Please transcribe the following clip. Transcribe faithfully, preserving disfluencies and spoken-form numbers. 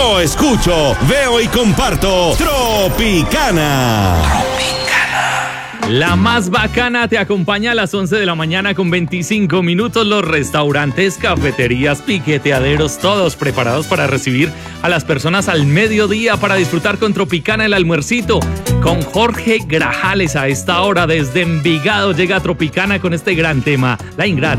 Yo escucho, veo y comparto Tropicana. La más bacana te acompaña a las once de la mañana con veinticinco minutos. Los restaurantes, cafeterías, piqueteaderos, todos preparados para recibir a las personas al mediodía para disfrutar con Tropicana el almuercito. Con Jorge Grajales a esta hora desde Envigado llega Tropicana con este gran tema, La Ingrata.